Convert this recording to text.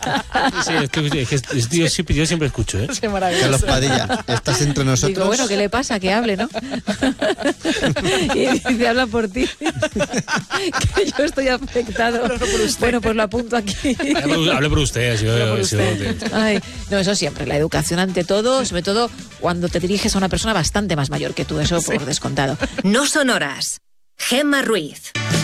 Sí, es que yo siempre escucho, ¿eh? Sí, maravilloso. Carlos Padilla, estás entre nosotros. Digo, bueno, ¿qué le pasa? Que hable, ¿no? Y dice, habla por ti. Que yo estoy afectado. Bueno, pues lo apunto aquí. Hable por usted. Ay, no, eso siempre, la educación ante todo, sobre todo cuando te diriges a una persona bastante más mayor que tú, eso por descontado. No son horas. Gemma Ruiz.